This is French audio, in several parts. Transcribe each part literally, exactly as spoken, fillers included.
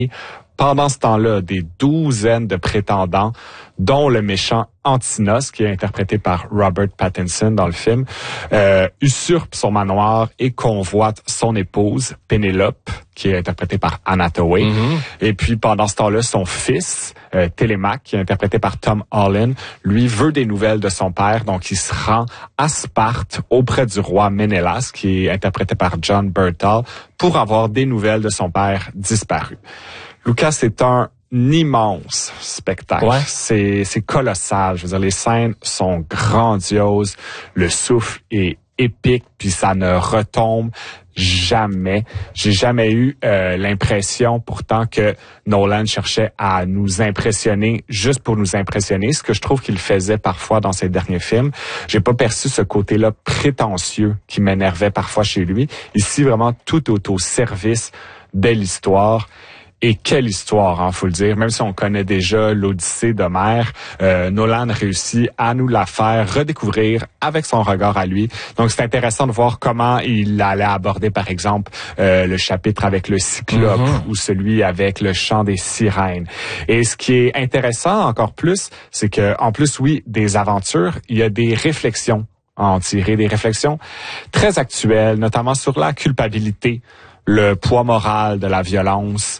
Pendant ce temps-là, des douzaines de prétendants, dont le méchant Antinos, qui est interprété par Robert Pattinson dans le film, euh, usurpe son manoir et convoite son épouse, Pénélope, qui est interprétée par Anne Hathaway. Mm-hmm. Et puis, pendant ce temps-là, son fils, euh, Télémaque, qui est interprété par Tom Holland, lui veut des nouvelles de son père, donc il se rend à Sparte auprès du roi Ménélas, qui est interprété par John Bernthal, pour avoir des nouvelles de son père disparu. Lucas, c'est un immense spectacle. Ouais. C'est, c'est colossal. Je veux dire, les scènes sont grandioses. Le souffle est épique, puis ça ne retombe jamais. J'ai jamais eu euh, l'impression, pourtant, que Nolan cherchait à nous impressionner juste pour nous impressionner, ce que je trouve qu'il faisait parfois dans ses derniers films. J'ai pas perçu ce côté-là prétentieux qui m'énervait parfois chez lui. Ici, vraiment, tout est au service de l'histoire. Et quelle histoire, hein, faut le dire. Même si on connaît déjà l'Odyssée d'Homère, euh, Nolan réussit à nous la faire redécouvrir avec son regard à lui. Donc, c'est intéressant de voir comment il allait aborder, par exemple, euh, le chapitre avec le Cyclope mm-hmm. ou celui avec le chant des sirènes. Et ce qui est intéressant encore plus, c'est que, en plus, oui, des aventures, il y a des réflexions à en tirer, des réflexions très actuelles, notamment sur la culpabilité, le poids moral de la violence,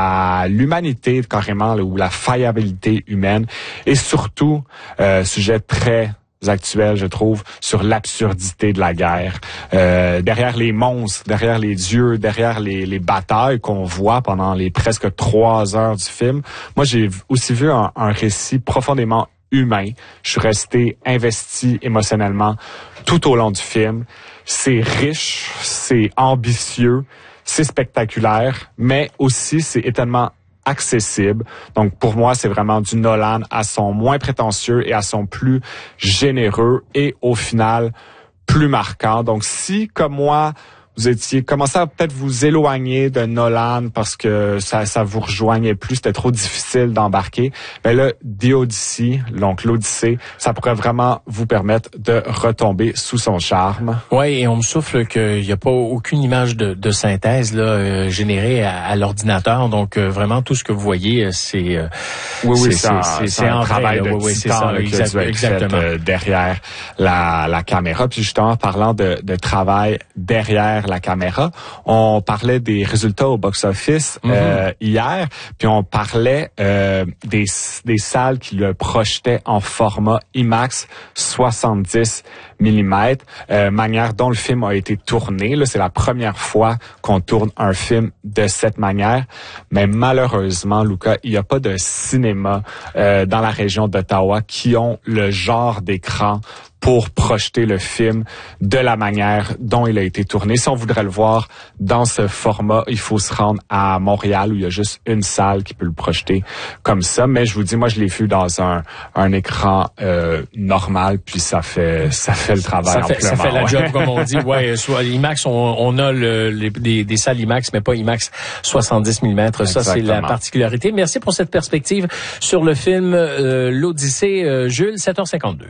la l'humanité carrément, ou la faillibilité humaine, et surtout, euh, sujet très actuel, je trouve, sur l'absurdité de la guerre. Euh, derrière les monstres, derrière les dieux, derrière les, les batailles qu'on voit pendant les presque trois heures du film, moi j'ai aussi vu un, un récit profondément humain. Je suis resté investi émotionnellement tout au long du film. C'est riche, c'est ambitieux, c'est spectaculaire, mais aussi c'est étonnamment accessible. Donc pour moi, c'est vraiment du Nolan à son moins prétentieux et à son plus généreux et au final plus marquant. Donc si, comme moi, vous étiez commencé à peut-être vous éloigner de Nolan parce que ça ça vous rejoignait plus, c'était trop difficile d'embarquer. Mais là, The Odyssey, donc l'Odyssée, ça pourrait vraiment vous permettre de retomber sous son charme. Oui, et on me souffle qu'il n'y a pas aucune image de, de synthèse là euh, générée à, à l'ordinateur. Donc euh, vraiment tout ce que vous voyez, c'est euh, oui oui, c'est, c'est, c'est, c'est, c'est, c'est un en travail vrai, de oui, titan ça, là, qui exact, a dû être exactement. fait euh, derrière la la caméra. Puis justement, parlant de, de travail derrière la caméra, on parlait des résultats au box-office mm-hmm. euh, hier, puis on parlait euh, des des salles qui le projetaient en format IMAX soixante-dix millimètres, euh, manière dont le film a été tourné. Là, c'est la première fois qu'on tourne un film de cette manière, mais malheureusement, Lucas, il n'y a pas de cinéma euh, dans la région d'Ottawa qui ont le genre d'écran pour projeter le film de la manière dont il a été tourné. Si on voudrait le voir dans ce format, il faut se rendre à Montréal où il y a juste une salle qui peut le projeter comme ça. Mais je vous dis, moi, je l'ai vu dans un, un écran euh, normal, puis ça fait ça fait le travail ça fait, amplement. Ça fait la ouais. job, comme on dit. Ouais, soit IMAX, on, on a le, les, des, des salles IMAX, mais pas IMAX soixante-dix millimètres. Ça, c'est la particularité. Merci pour cette perspective sur le film euh, l'Odyssée. Euh, Jules, sept heures cinquante-deux.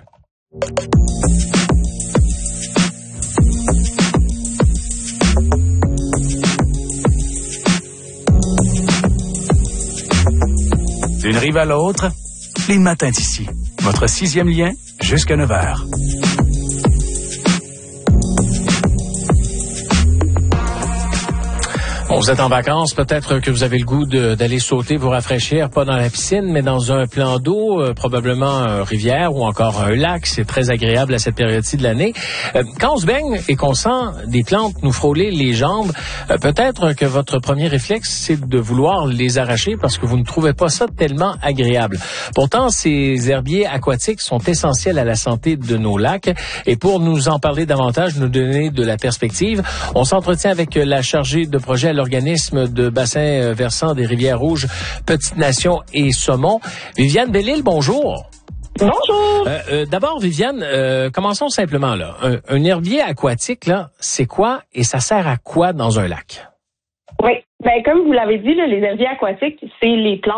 D'une rive à l'autre, les matins d'ici. Votre sixième lien jusqu'à neuf heures. Bon, vous êtes en vacances, peut-être que vous avez le goût de, d'aller sauter, vous rafraîchir, pas dans la piscine, mais dans un plan d'eau, euh, probablement une rivière ou encore un lac. C'est très agréable à cette période-ci de l'année. Euh, quand on se baigne et qu'on sent des plantes nous frôler les jambes, euh, peut-être que votre premier réflexe, c'est de vouloir les arracher parce que vous ne trouvez pas ça tellement agréable. Pourtant, ces herbiers aquatiques sont essentiels à la santé de nos lacs. Et pour nous en parler davantage, nous donner de la perspective, on s'entretient avec la chargée de projet à l'organisme de bassin versant des rivières rouges, Petite Nation et Saumon. Viviane Bellil, bonjour. Bonjour. Euh, euh, d'abord, Viviane, euh, commençons simplement là. Un, un herbier aquatique, là, c'est quoi et ça sert à quoi dans un lac? Oui, ben comme vous l'avez dit, là, les herbiers aquatiques, c'est les plantes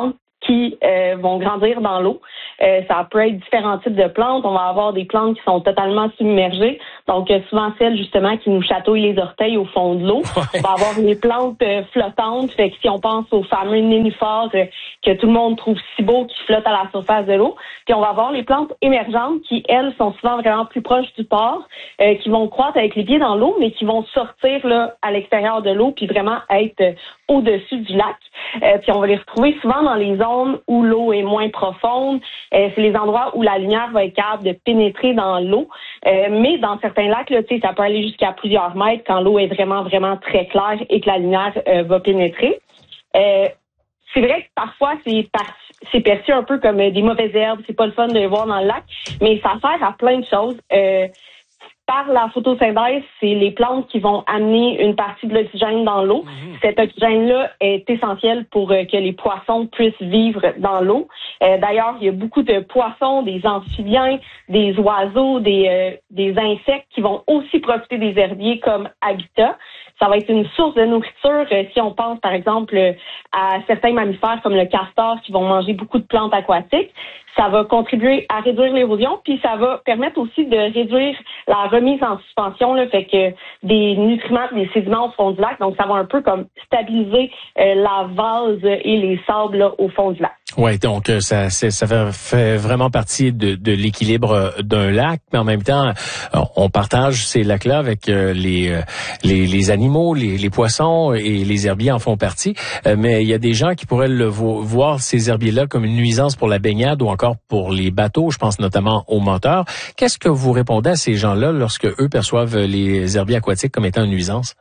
qui euh, vont grandir dans l'eau. Euh, ça peut être différents types de plantes. On va avoir des plantes qui sont totalement submergées, donc euh, souvent celles justement qui nous chatouillent les orteils au fond de l'eau. Ouais. On va avoir les plantes euh, flottantes, fait que si on pense aux fameux nénuphars euh, que tout le monde trouve si beaux qui flottent à la surface de l'eau, puis on va avoir les plantes émergentes qui, elles, sont souvent vraiment plus proches du port, euh, qui vont croître avec les pieds dans l'eau, mais qui vont sortir là à l'extérieur de l'eau, puis vraiment être euh, au-dessus du lac. Euh, puis on va les retrouver souvent dans les zones où l'eau est moins profonde. Euh, c'est les endroits où la lumière va être capable de pénétrer dans l'eau. Euh, mais dans certains lacs, là, tu sais, ça peut aller jusqu'à plusieurs mètres quand l'eau est vraiment, vraiment très claire et que la lumière euh, va pénétrer. Euh, c'est vrai que parfois, c'est, par- c'est perçu un peu comme euh, des mauvaises herbes. C'est pas le fun de les voir dans le lac, mais ça sert à plein de choses. Euh, Par la photosynthèse, c'est les plantes qui vont amener une partie de l'oxygène dans l'eau. Mmh. Cet oxygène-là est essentiel pour euh, que les poissons puissent vivre dans l'eau. Euh, d'ailleurs, il y a beaucoup de poissons, des amphibiens, des oiseaux, des, euh, des insectes qui vont aussi profiter des herbiers comme habitat. Ça va être une source de nourriture euh, si on pense, par exemple, euh, à certains mammifères comme le castor qui vont manger beaucoup de plantes aquatiques. Ça va contribuer à réduire l'érosion, puis ça va permettre aussi de réduire la remise en suspension, là, fait que des nutriments, des sédiments au fond du lac. Donc, ça va un peu comme stabiliser euh, la vase et les sables là, au fond du lac. Oui, donc ça, c'est, ça fait, fait vraiment partie de, de l'équilibre d'un lac, mais en même temps, on partage ces lacs-là avec les, les, les animaux, les, les poissons et les herbiers en font partie. Mais il y a des gens qui pourraient le vo- voir ces herbiers-là comme une nuisance pour la baignade ou encore pour les bateaux. Je pense notamment aux moteurs. Qu'est-ce que vous répondez à ces gens-là lorsque eux perçoivent les herbiers aquatiques comme étant une nuisance?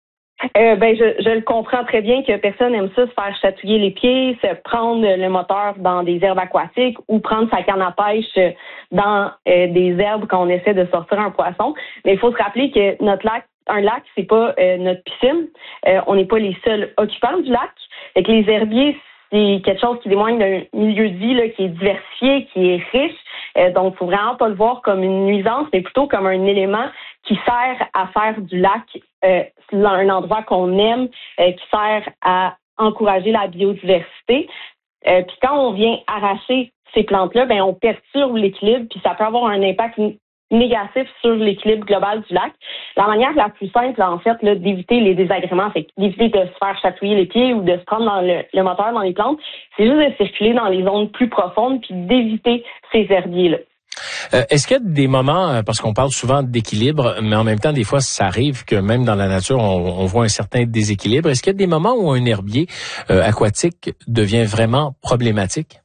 Euh, ben, je, je le comprends très bien que personne aime ça, se faire chatouiller les pieds, se prendre le moteur dans des herbes aquatiques ou prendre sa canne à pêche dans euh, des herbes quand on essaie de sortir un poisson. Mais il faut se rappeler que notre lac, un lac, c'est pas euh, notre piscine. Euh, on n'est pas les seuls occupants du lac. Et que les herbiers, c'est quelque chose qui témoigne d'un milieu de vie là, qui est diversifié, qui est riche. Euh, donc, il faut vraiment pas le voir comme une nuisance, mais plutôt comme un élément qui sert à faire du lac euh, un endroit qu'on aime, euh, qui sert à encourager la biodiversité. Euh, puis quand on vient arracher ces plantes-là, ben on perturbe l'équilibre, puis ça peut avoir un impact n- négatif sur l'équilibre global du lac. La manière la plus simple, en fait, là, d'éviter les désagréments, c'est d'éviter de se faire chatouiller les pieds ou de se prendre dans le, le moteur dans les plantes, c'est juste de circuler dans les zones plus profondes puis d'éviter ces herbiers-là. Euh, est-ce qu'il y a des moments, parce qu'on parle souvent d'équilibre, mais en même temps, des fois, ça arrive que même dans la nature, on, on voit un certain déséquilibre. Est-ce qu'il y a des moments où un herbier euh, aquatique devient vraiment problématique?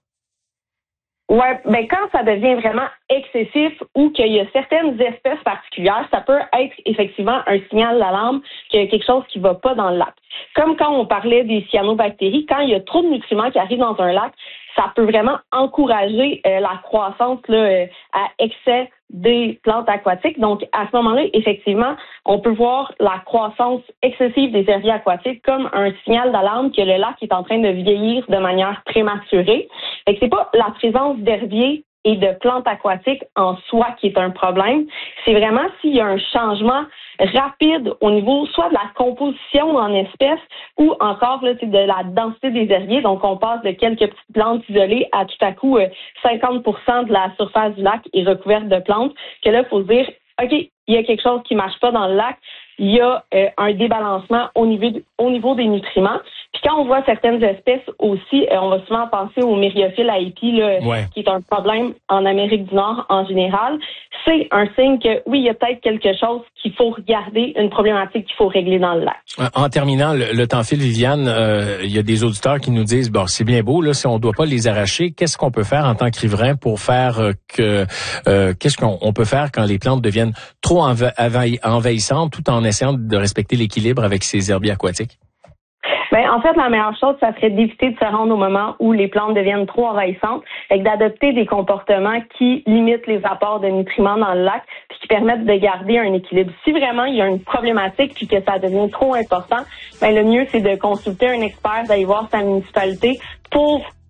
Ouais, ben quand ça devient vraiment excessif ou qu'il y a certaines espèces particulières, ça peut être effectivement un signal d'alarme qu'il y a quelque chose qui va pas dans le lac. Comme quand on parlait des cyanobactéries, quand il y a trop de nutriments qui arrivent dans un lac, ça peut vraiment encourager euh, la croissance là, euh, à excès des plantes aquatiques. Donc, à ce moment-là, effectivement, on peut voir la croissance excessive des herbiers aquatiques comme un signal d'alarme que le lac est en train de vieillir de manière prématurée. Fait que c'est pas la présence d'herbiers et de plantes aquatiques en soi qui est un problème. C'est vraiment s'il y a un changement rapide au niveau soit de la composition en espèces ou encore là, de la densité des herbiers. Donc, on passe de quelques petites plantes isolées à tout à coup euh, cinquante pour cent de la surface du lac est recouverte de plantes. Que là, il faut se dire, OK, il y a quelque chose qui marche pas dans le lac. Il y a euh, un débalancement au niveau, au niveau des nutriments. Puis quand on voit certaines espèces aussi, euh, on va souvent penser au myriophylle à épi, là, Ouais. qui est un problème en Amérique du Nord en général. C'est un signe que, oui, il y a peut-être quelque chose qu'il faut regarder, une problématique qu'il faut régler dans le lac. En terminant, le, le temps file, Viviane, euh, il y a des auditeurs qui nous disent, bon, c'est bien beau, là, si on ne doit pas les arracher, qu'est-ce qu'on peut faire en tant que riverain pour faire euh, que, euh, qu'est-ce qu'on on peut faire quand les plantes deviennent trop enva- envahi- envahissantes tout en essayant de respecter l'équilibre avec ces herbiers aquatiques? Ben, en fait, la meilleure chose, ça serait d'éviter de se rendre au moment où les plantes deviennent trop envahissantes et d'adopter des comportements qui limitent les apports de nutriments dans le lac puis qui permettent de garder un équilibre. Si vraiment il y a une problématique puis que ça devient trop important, ben, le mieux, c'est de consulter un expert, d'aller voir sa municipalité pour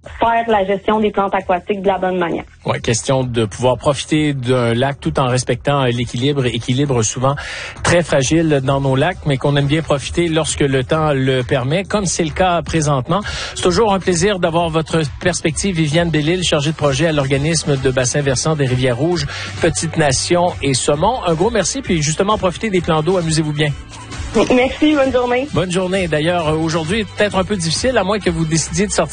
faire la gestion des plantes aquatiques de la bonne manière. Ouais, question de pouvoir profiter d'un lac tout en respectant l'équilibre, équilibre souvent très fragile dans nos lacs, mais qu'on aime bien profiter lorsque le temps le permet, comme c'est le cas présentement. C'est toujours un plaisir d'avoir votre perspective, Viviane Bellil, chargée de projet à l'organisme de bassin versant des Rivières Rouges, Petite Nation et Saumon. Un gros merci, puis justement, profitez des plans d'eau, amusez-vous bien. Merci, bonne journée. Bonne journée. D'ailleurs, aujourd'hui, peut-être un peu difficile, à moins que vous décidiez de sortir